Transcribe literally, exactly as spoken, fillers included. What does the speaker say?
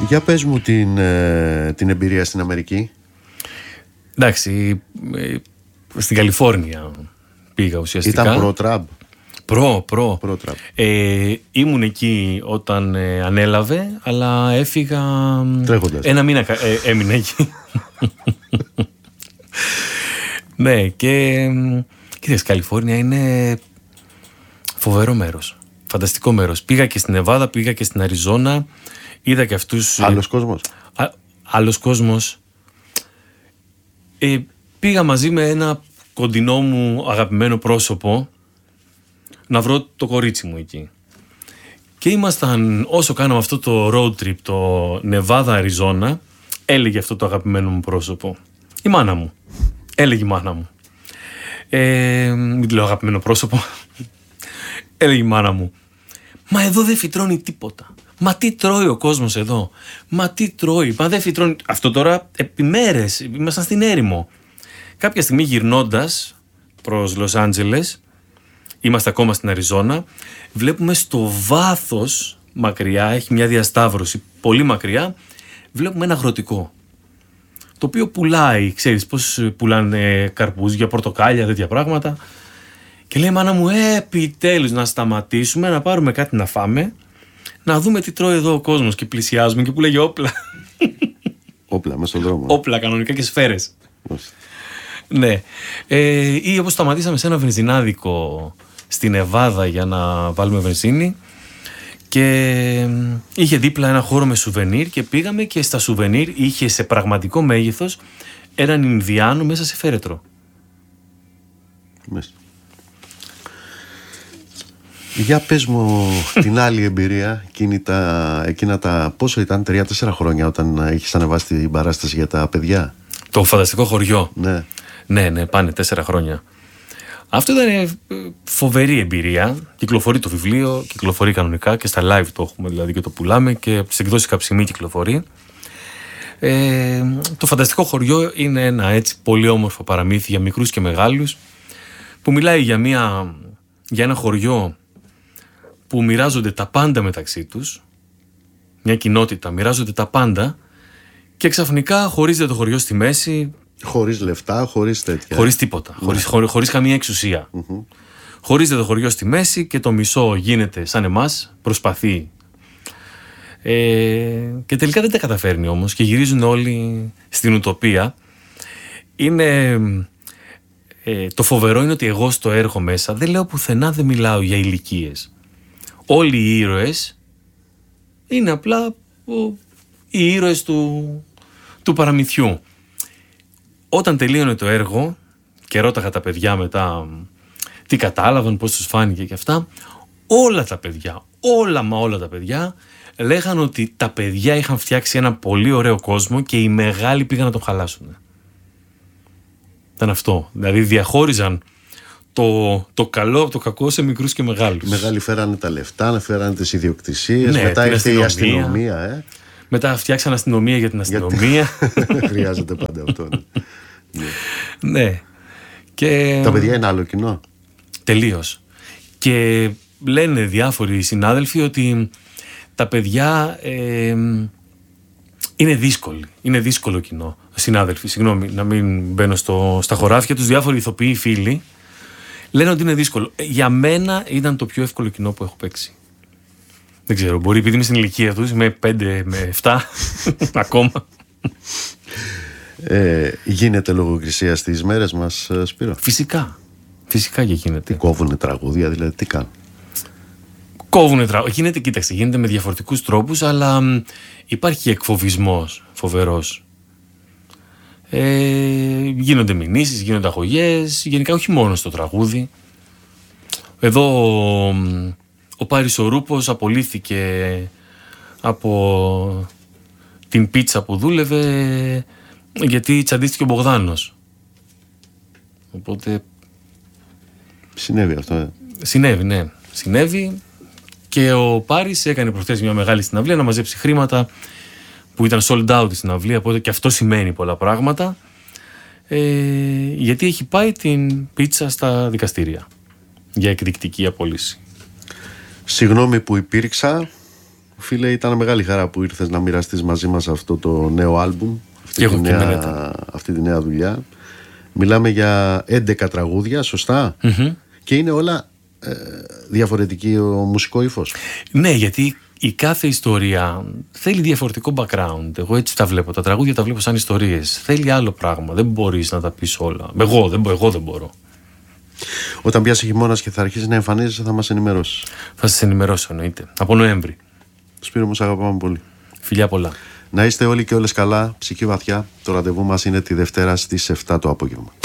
Για πες μου την, ε, την εμπειρία στην Αμερική. Εντάξει, ε, στην Καλιφόρνια πήγα ουσιαστικά. Ήταν προ-Τραμπ. Προ, προ. Προ-Τραμπ. Ε, ήμουν εκεί όταν ε, ανέλαβε, αλλά έφυγα. Τρέχοντας. Ένα μήνα ε, έμεινα εκεί. Ναι, και κοίταξε, Καλιφόρνια είναι φοβερό μέρος. Φανταστικό μέρος. Πήγα και στην Νεβάδα, πήγα και στην Αριζόνα. Είδα και αυτούς. Άλλος κόσμος. Α, άλλος κόσμος. Ε, πήγα μαζί με ένα κοντινό μου αγαπημένο πρόσωπο να βρω το κορίτσι μου εκεί. Και ήμασταν, όσο κάναμε αυτό το road trip, το Νεβάδα Αριζόνα, έλεγε αυτό το αγαπημένο μου πρόσωπο. Η μάνα μου. Έλεγε η μάνα μου. Ε, μην τη λέω αγαπημένο πρόσωπο. Έλεγε η μάνα μου. Μα εδώ δεν φυτρώνει τίποτα. Μα τι τρώει ο κόσμος εδώ. Μα τι τρώει. Μα δεν φυτρώνει. Αυτό τώρα επί μέρες. Ήμασταν στην έρημο. Κάποια στιγμή γυρνώντας προς Λος Άντζελες, είμαστε ακόμα στην Αριζόνα, βλέπουμε στο βάθος μακριά, έχει μια διασταύρωση πολύ μακριά, βλέπουμε ένα αγροτικό. Το οποίο πουλάει, ξέρεις πώς πουλάνε καρπούζια, πορτοκάλια, τέτοια πράγματα. Και λέει η μάνα μου, ε, επιτέλους να σταματήσουμε, να πάρουμε κάτι να φάμε, να δούμε τι τρώει εδώ ο κόσμος. Και πλησιάζουμε και που λέγε όπλα. Όπλα, μέσα στον δρόμο. Όπλα κανονικά και σφαίρες. Μάλιστα. Ναι. Ε, ή όπως σταματήσαμε σε ένα βενζινάδικο στην Νεβάδα για να βάλουμε βενζίνη και είχε δίπλα ένα χώρο με σουβενίρ και πήγαμε και στα σουβενίρ είχε σε πραγματικό μέγεθος έναν Ινδιάνο μέσα σε φέρετρο. Μέσα. Για πες μου την άλλη εμπειρία, εκείνη τα, εκείνα τα, πόσο ήταν, τρία τέσσερα χρόνια όταν είχες ανεβάσει την παράσταση για τα παιδιά. Το φανταστικό χωριό. Ναι. Ναι, ναι, πάνε τέσσερα χρόνια. Αυτό ήταν φοβερή εμπειρία. Κυκλοφορεί το βιβλίο, κυκλοφορεί κανονικά και στα live το έχουμε δηλαδή και το πουλάμε και από τις εκδόσεις Καψιμή κυκλοφορεί. Ε, το φανταστικό χωριό είναι ένα έτσι πολύ όμορφο παραμύθι για μικρούς και μεγάλους που μιλάει για, μια, για ένα χωριό που μοιράζονται τα πάντα μεταξύ τους, μια κοινότητα, μοιράζονται τα πάντα και ξαφνικά χωρίζεται το χωριό στη μέση. Χωρίς λεφτά, χωρίς τέτοια. Χωρίς τίποτα, ναι. χωρίς, χωρί, χωρίς καμία εξουσία. Mm-hmm. Χωρίζεται το χωριό στη μέση και το μισό γίνεται σαν εμάς, προσπαθεί. Ε, και τελικά δεν τα καταφέρνει όμως και γυρίζουν όλοι στην ουτοπία. Είναι, ε, το φοβερό είναι ότι εγώ στο έργο μέσα δεν λέω πουθενά, δεν μιλάω για ηλικίες. Όλοι οι ήρωες είναι απλά ο, οι ήρωες του, του παραμυθιού. Όταν τελείωνε το έργο και ρώταγα τα παιδιά μετά τι κατάλαβαν, πώς τους φάνηκε και αυτά, όλα τα παιδιά, όλα μα όλα τα παιδιά λέγανε ότι τα παιδιά είχαν φτιάξει ένα πολύ ωραίο κόσμο και οι μεγάλοι πήγαν να τον χαλάσουν. Ήταν αυτό. Δηλαδή διαχώριζαν το, το καλό από το κακό σε μικρούς και μεγάλους. Οι μεγάλοι φέρανε τα λεφτά, φέρανε τις ιδιοκτησίες, ναι, μετά ήρθε αστυνομία, η αστυνομία. Ε. Μετά φτιάξαν αστυνομία για την αστυνομία. Χρειάζεται πάντα αυτό. Ναι. Ναι. Και... Τα παιδιά είναι άλλο κοινό. Τελείως. Και λένε διάφοροι συνάδελφοι ότι τα παιδιά ε, είναι δύσκολοι. Είναι δύσκολο κοινό. Συνάδελφοι, συγγνώμη, να μην μπαίνω στο, στα χωράφια τους. Διάφοροι ηθοποιοί φίλοι λένε ότι είναι δύσκολο. Για μένα ήταν το πιο εύκολο κοινό που έχω παίξει. Δεν ξέρω, μπορεί επειδή είμαι στην ηλικία τους, είμαι πέντε με επτά ακόμα. Ε, γίνεται λογοκρισία στις μέρες μας, Σπύρο? Φυσικά. Φυσικά και γίνεται. Κόβουνε τραγούδια, δηλαδή τι κάνουν? Κόβουνε τραγούδια. Γίνεται, κοίταξε, γίνεται με διαφορετικούς τρόπους, αλλά μ, υπάρχει εκφοβισμός φοβερός. Ε, γίνονται μηνύσεις, γίνονται αγωγές, γενικά όχι μόνο στο τραγούδι. Εδώ μ, ο Πάρης ο Ρούπος απολύθηκε από την πίτσα που δούλευε γιατί τσαντίστηκε ο Μπογδάνος. Οπότε... Συνέβη αυτό, ε. Συνέβη, ναι. Συνέβη και ο Πάρης έκανε προχθές μια μεγάλη συναυλία να μαζέψει χρήματα που ήταν sold out η συναυλία, οπότε και αυτό σημαίνει πολλά πράγματα, ε, γιατί έχει πάει την πίτσα στα δικαστήρια για εκδικητική απόλυση. Συγγνώμη που υπήρξα, Φίλε, ήταν μεγάλη χαρά που ήρθες να μοιραστείς μαζί μας αυτό το νέο άλμπουμ, αυτή, τη νέα, αυτή τη νέα δουλειά. Μιλάμε για έντεκα τραγούδια, σωστά? Mm-hmm. Και είναι όλα ε, διαφορετική ο μουσικό ύφος. Ναι, γιατί η κάθε ιστορία θέλει διαφορετικό background. Εγώ έτσι τα βλέπω. Τα τραγούδια τα βλέπω σαν ιστορίες. Θέλει άλλο πράγμα. Δεν μπορείς να τα πεις όλα. Εγώ δεν, εγώ δεν μπορώ. Όταν πιάσει χειμώνας και θα αρχίσει να εμφανίζεσαι, θα μας ενημερώσεις. Θα σας ενημερώσω, εννοείται. Από Νοέμβρη. Σπύρο μου, σ' αγαπάμε πολύ. Φιλιά πολλά. Να είστε όλοι και όλες καλά, ψυχή βαθιά. Το ραντεβού μας είναι τη Δευτέρα στις εφτά το απόγευμα.